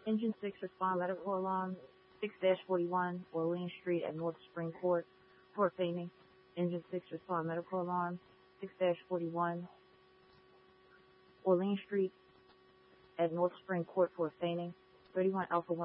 Engine 6 respond medical alarm 6-41 Orleans Street at North Spring Court, Fort Fayning. Engine 6 respond medical alarm 6-41 Orleans Street at North Spring Court, Fort Fayning. 31 Alpha 1